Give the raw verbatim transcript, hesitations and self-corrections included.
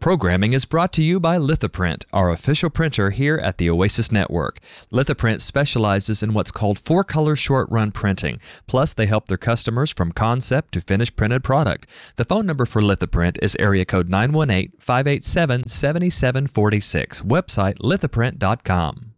Programming is brought to you by Lithoprint, our official printer here at the Oasis Network. Lithoprint specializes in what's called four-color short-run printing. Plus, they help their customers from concept to finished printed product. The phone number for Lithoprint is area code nine one eight, five eight seven, seven seven four six. Website lithoprint dot com.